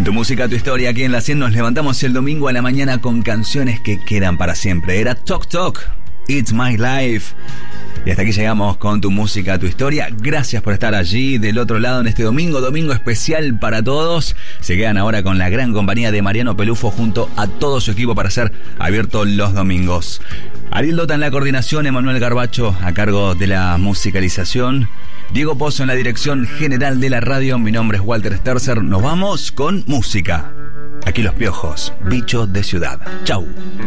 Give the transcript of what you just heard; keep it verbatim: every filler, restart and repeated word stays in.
En Tu Música, Tu Historia, aquí en la cien nos levantamos el domingo a la mañana con canciones que quedan para siempre. Era Tok Tok, It's My Life. Y hasta aquí llegamos con Tu Música, Tu Historia. Gracias por estar allí del otro lado en este domingo, domingo especial para todos. Se quedan ahora con la gran compañía de Mariano Pelufo junto a todo su equipo para ser abierto los domingos. Ariel Dota en la coordinación, Emanuel Garbacho a cargo de la musicalización, Diego Pozo en la dirección general de la radio. Mi nombre es Walter Sterzer. Nos vamos con música. Aquí Los Piojos, Bicho de Ciudad. Chau.